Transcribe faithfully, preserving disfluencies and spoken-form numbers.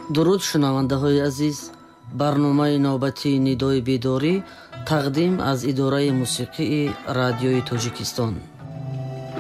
дуруд шунавандаҳои азиз, барномаи навбатии нидои бедорӣ тақдим аз идораи мусиқии радиои Тоҷикистон.